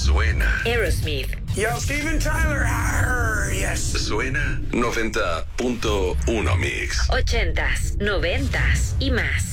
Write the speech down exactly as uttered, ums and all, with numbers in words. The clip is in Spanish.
Suena. Aerosmith. Yo, Steven Tyler. Arr, yes. Suena noventa punto uno Mix. Ochentas, noventas y más.